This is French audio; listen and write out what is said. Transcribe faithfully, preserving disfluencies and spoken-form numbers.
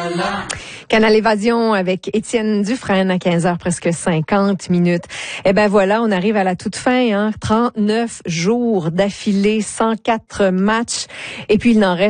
Canal Évasion avec Étienne Dufresne à quinze heures, presque cinquante minutes. Eh ben voilà, on arrive à la toute fin, hein. trente-neuf jours d'affilée, cent quatre matchs. Et puis il n'en reste